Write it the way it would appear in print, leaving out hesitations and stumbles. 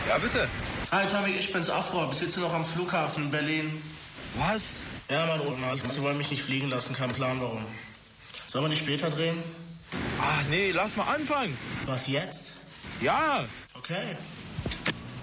Ja, bitte. Hi, Tommy, ich bin's, Afro. Ich sitze noch am Flughafen in Berlin. Was? Ja, mein Roten, sie wollen mich nicht fliegen lassen, kein Plan warum. Sollen wir nicht später drehen? Ach nee, lass mal anfangen. Was jetzt? Ja. Okay.